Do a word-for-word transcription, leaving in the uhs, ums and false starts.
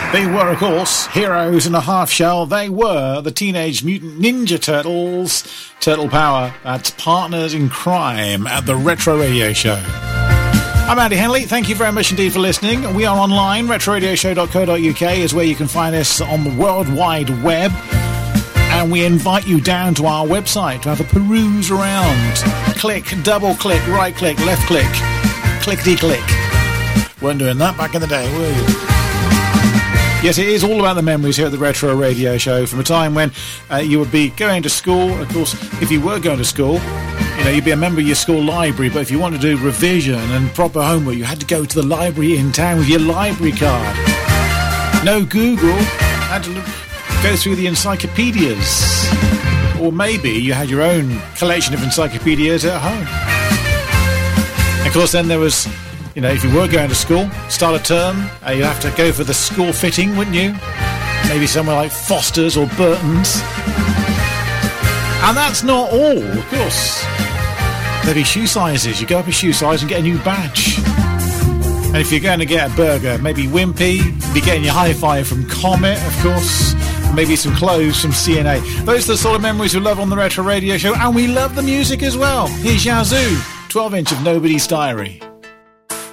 They were, of course, Heroes in a Half Shell. They were the Teenage Mutant Ninja Turtles. Turtle Power, that's Partners in Crime at the Retro Radio Show. I'm Andy Henley. Thank you very much indeed for listening. We are online. retro radio show dot co dot uk is where you can find us on the World Wide Web. And we invite you down to our website to have a peruse around. Click, double click, right click, left click, clickety-click. Weren't doing that back in the day, were you? Yes, it is all about the memories here at the Retro Radio Show from a time when uh, you would be going to school. Of course, if you were going to school, you know, you'd be a member of your school library, but if you wanted to do revision and proper homework, you had to go to the library in town with your library card. No Google, had to look, go through the encyclopedias. Or maybe you had your own collection of encyclopedias at home. Of course, then there was... You know, if you were going to school, start a term, uh, you'd have to go for the school fitting, wouldn't you? Maybe somewhere like Foster's or Burton's. And that's not all, of course. There'd be shoe sizes. You go up a shoe size and get a new badge. And if you're going to get a burger, maybe Wimpy, you'd be getting your high-five from Comet, of course. Maybe some clothes from C N A. Those are the sort of memories we love on the Retro Radio Show. And we love the music as well. Here's Yazoo, twelve inch of Nobody's Diary.